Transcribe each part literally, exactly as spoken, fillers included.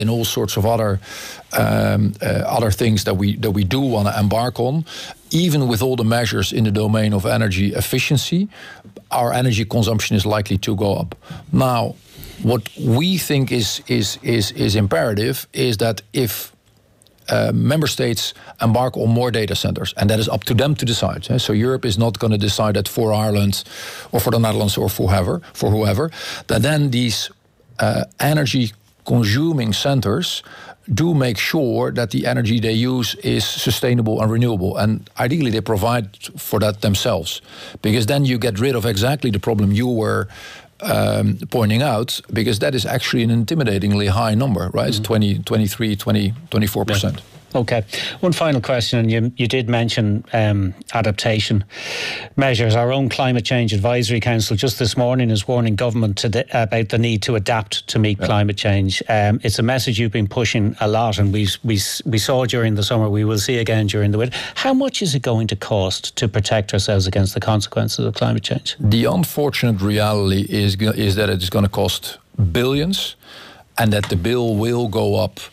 in all sorts of other um, uh, other things that we that we do want to embark on. Even with all the measures in the domain of energy efficiency, our energy consumption is likely to go up. Now, what we think is is is is imperative is that if uh, member states embark on more data centers, and that is up to them to decide. Eh? So Europe is not going to decide that for Ireland or for the Netherlands or for whoever, for whoever, that then these uh, energy consuming centers do make sure that the energy they use is sustainable and renewable. And ideally they provide for that themselves. Because then you get rid of exactly the problem you were um, pointing out, because that is actually an intimidatingly high number, right? Mm-hmm. It's twenty, twenty-three, twenty, twenty-four percent. Yeah. Okay. One final question, and you, you did mention um, adaptation measures. Our own Climate Change Advisory Council just this morning is warning government today about the need to adapt to meet yeah. climate change. Um, it's a message you've been pushing a lot, and we, we, we saw during the summer, we will see again during the winter. How much is it going to cost to protect ourselves against the consequences of climate change? The unfortunate reality is, is that it is going to cost billions, and that the bill will go up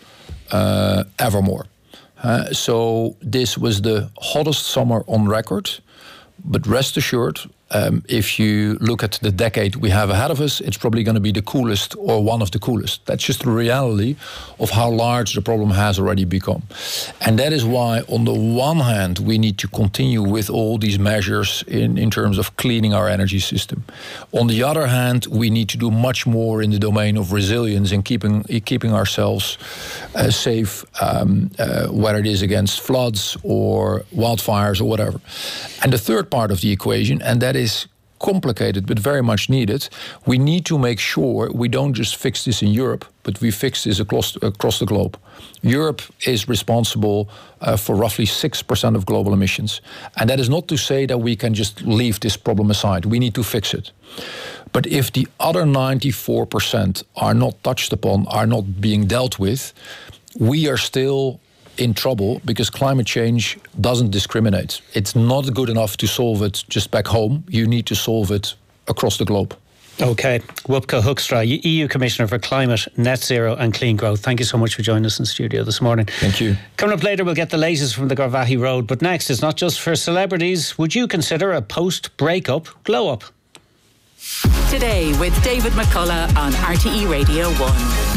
uh, ever more. Uh, so this was the hottest summer on record, but rest assured, um, if you look at the decade we have ahead of us, it's probably going to be the coolest or one of the coolest. That's just the reality of how large the problem has already become. And that is why, on the one hand, we need to continue with all these measures in, in terms of cleaning our energy system. On the other hand, we need to do much more in the domain of resilience and keeping, keeping ourselves uh, safe, um, uh, whether it is against floods or wildfires or whatever. And the third part of the equation, and that is complicated but very much needed, we need to make sure we don't just fix this in Europe, but we fix this across, across the globe. Europe is responsible uh, for roughly six percent of global emissions. And that is not to say that we can just leave this problem aside. We need to fix it. But if the other ninety-four percent are not touched upon, are not being dealt with, we are still in trouble, because climate change doesn't discriminate. It's not good enough to solve it just back home. You need to solve it across the globe. Okay. Wopke Hoekstra, E U Commissioner for Climate, Net Zero and Clean Growth. Thank you so much for joining us in the studio this morning. Thank you. Coming up later, we'll get the latest from the Garvaghey Road. But next, it's not just for celebrities. Would you consider a post-breakup glow-up? Today with David McCullough on R T E Radio one.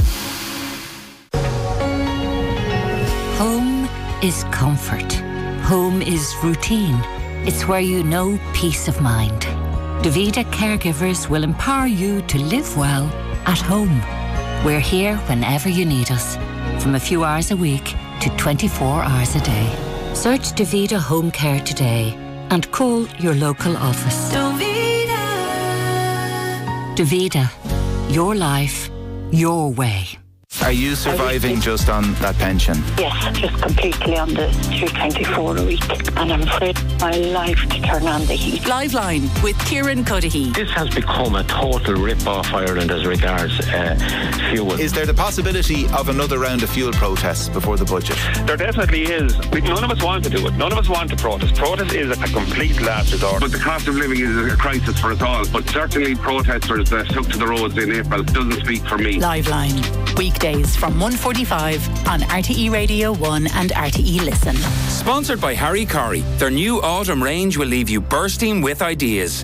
Home is comfort. Home is routine. It's where you know peace of mind. Davida caregivers will empower you to live well at home. We're here whenever you need us, from a few hours a week to twenty-four hours a day. Search Davida Home Care today and call your local office. Davida. Davida, your life, your way. Are you surviving just on that pension? Yes, just completely on the two twenty-four a week, and I'm afraid my life to turn on the heat. Liveline with Kieran Cuddihy. This has become a total rip-off Ireland as regards uh, fuel. Is there the possibility of another round of fuel protests before the budget? There definitely is. We, none of us want to do it. None of us want to protest. Protest is a complete last resort. But the cost of living is a crisis for us all. But certainly protesters that took to the roads in April doesn't speak for me. Liveline. Weekdays from one forty-five on R T E Radio one and R T E Listen. Sponsored by Harry Corey. Their new autumn range will leave you bursting with ideas.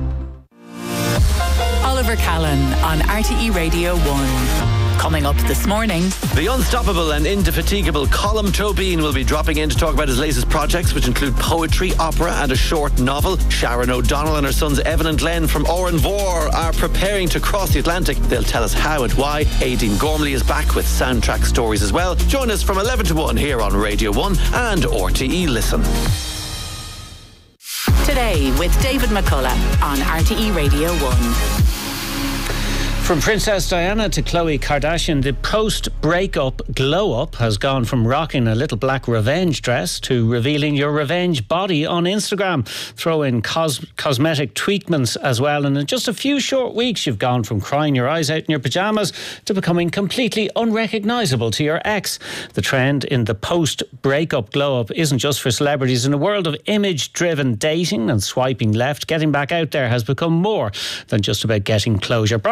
Oliver Callan on R T E Radio one. Coming up this morning. The unstoppable and indefatigable Colm Tóibín will be dropping in to talk about his latest projects, which include poetry, opera and a short novel. Sharon O'Donnell and her sons Evan and Glenn from Oranmore are preparing to cross the Atlantic. They'll tell us how and why. Aideen Gormley is back with soundtrack stories as well. Join us from eleven to one here on Radio one and R T E Listen. Today with David McCullough on R T E Radio one. From Princess Diana to Khloe Kardashian, the post-breakup glow-up has gone from rocking a little black revenge dress to revealing your revenge body on Instagram. Throw in cos- cosmetic treatments as well, and in just a few short weeks you've gone from crying your eyes out in your pyjamas to becoming completely unrecognisable to your ex. The trend in the post-breakup glow-up isn't just for celebrities. In a world of image-driven dating and swiping left, getting back out there has become more than just about getting closure. Brian O'Connell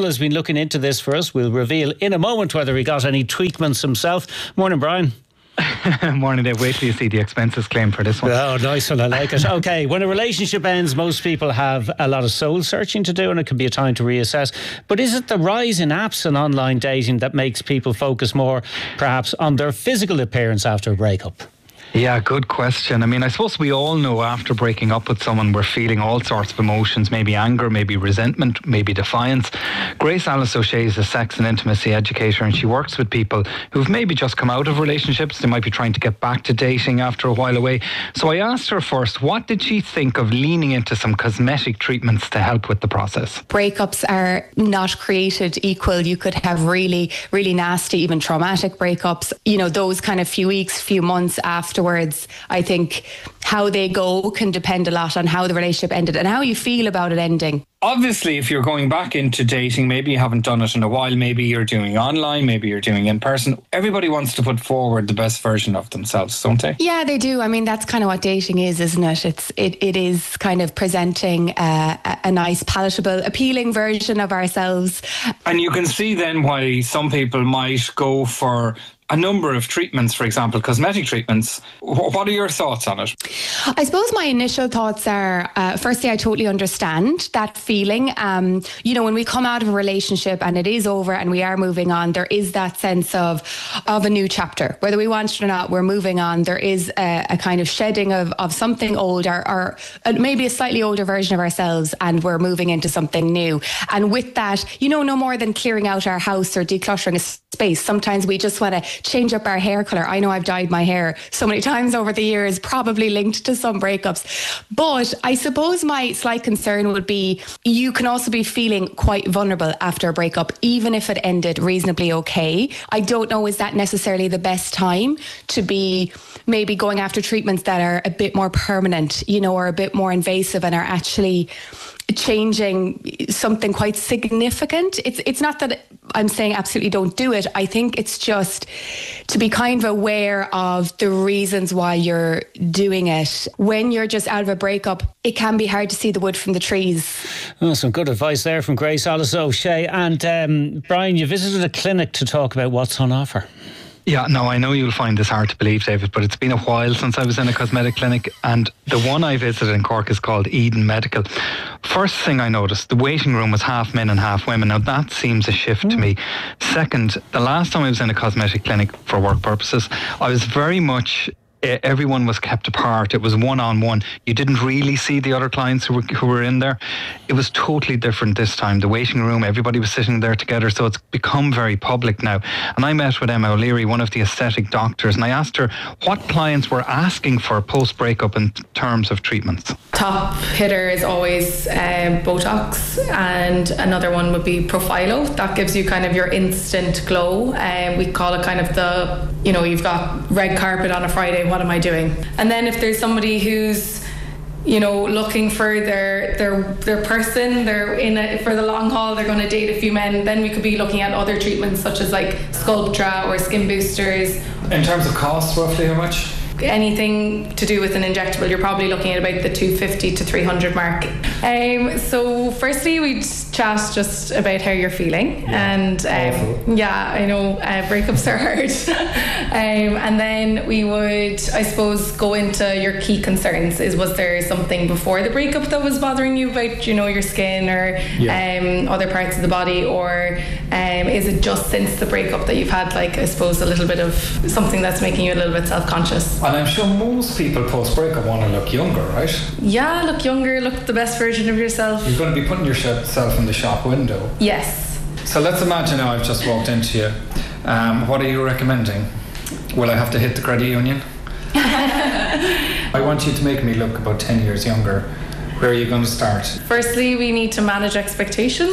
has been looking into this for us. We'll reveal in a moment whether he got any treatments himself. Morning, Brian. Morning, Dave. Wait till you see the expenses claim for this one. Oh, nice one. I like it. Okay, when a relationship ends, most people have a lot of soul searching to do, and it can be a time to reassess. But is it the rise in apps and online dating that makes people focus more, perhaps, on their physical appearance after a breakup? Yeah, good question. I mean, I suppose we all know after breaking up with someone, we're feeling all sorts of emotions, maybe anger, maybe resentment, maybe defiance. Grace Alice O'Shea is a sex and intimacy educator, and she works with people who've maybe just come out of relationships. They might be trying to get back to dating after a while away. So I asked her first, what did she think of leaning into some cosmetic treatments to help with the process? Breakups are not created equal. You could have really, really nasty, even traumatic breakups. You know, those kind of few weeks, few months after Afterwards, I think how they go can depend a lot on how the relationship ended and how you feel about it ending. Obviously, if you're going back into dating, maybe you haven't done it in a while, maybe you're doing online, maybe you're doing in person. Everybody wants to put forward the best version of themselves, don't they? Yeah, they do. I mean, that's kind of what dating is, isn't it? It's it, it is kind of presenting uh, a, a nice, palatable, appealing version of ourselves. And you can see then why some people might go for a number of treatments, for example, cosmetic treatments. What are your thoughts on it? I suppose my initial thoughts are, uh, firstly, I totally understand that feeling. Um, you know, when we come out of a relationship and it is over and we are moving on, there is that sense of of a new chapter. Whether we want it or not, we're moving on. There is a, a kind of shedding of, of something old, or, or maybe a slightly older version of ourselves, and we're moving into something new. And with that, you know, no more than clearing out our house or decluttering a space. Sometimes we just want to change up our hair colour. I know I've dyed my hair so many times over the years, probably linked to some breakups. But I suppose my slight concern would be you can also be feeling quite vulnerable after a breakup, even if it ended reasonably okay. I don't know, is that necessarily the best time to be maybe going after treatments that are a bit more permanent, you know, or a bit more invasive and are actually changing something quite significant? It's it's not that I'm saying absolutely don't do it. I think it's just to be kind of aware of the reasons why you're doing it. When you're just out of a breakup, it can be hard to see the wood from the trees. Oh, some good advice there from Grace Alice O'Shea. And um, Brian, you visited a clinic to talk about what's on offer. Yeah, no, I know you'll find this hard to believe, David, but it's been a while since I was in a cosmetic clinic, and the one I visited in Cork is called Eden Medical. First thing I noticed, the waiting room was half men and half women. Now that seems a shift mm. to me. Second, the last time I was in a cosmetic clinic for work purposes, I was very much... everyone was kept apart. It was one-on-one. You didn't really see the other clients who were, who were in there. It was totally different this time. The waiting room, everybody was sitting there together, so it's become very public now. And I met with Emma O'Leary, one of the aesthetic doctors, and I asked her what clients were asking for post-breakup in terms of treatments. Top hitter is always um, Botox, and another one would be Profilo. That gives you kind of your instant glow. Um, we call it kind of the, you know, you've got red carpet on a Friday, what am I doing? And then if there's somebody who's, you know, looking for their their their person, they're in it for the long haul, they're going to date a few men, then we could be looking at other treatments such as like Sculptra or skin boosters. In terms of cost, roughly how much? Anything to do with an injectable, you're probably looking at about the two fifty to three hundred mark. Um, so firstly, we'd chat just about how you're feeling. Yeah. And um, yeah, I know uh, breakups are hard. um, and then we would, I suppose, go into your key concerns. Is was there something before the breakup that was bothering you about, you know, your skin or yeah. um, other parts of the body, or um, is it just since the breakup that you've had, like, I suppose, a little bit of something that's making you a little bit self-conscious? And I'm sure most people post-breakup want to look younger, right? Yeah, look younger, look the best version of yourself. You're going to be putting yourself in the shop window. Yes. So let's imagine now I've just walked into you. Um, what are you recommending? Will I have to hit the credit union? I want you to make me look about ten years younger. Where are you going to start? Firstly, we need to manage expectations.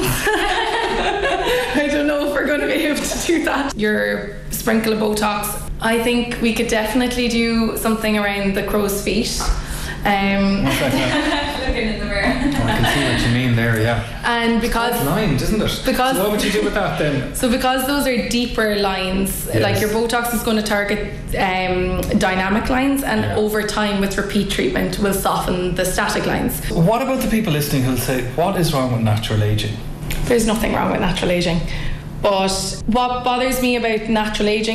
I don't know if we're going to be able to do that. Your sprinkle of Botox. I think we could definitely do something around the crow's feet. Um, Looking in the mirror. Oh, I can see what you mean there, yeah. And because it's lined, isn't it? Because so what would you do with that then? So because those are deeper lines, yes. Like your Botox is going to target um, dynamic lines, and yeah. over time with repeat treatment will soften the static lines. What about the people listening who'll say, what is wrong with natural aging? there's nothing wrong with natural aging. But what bothers me about natural aging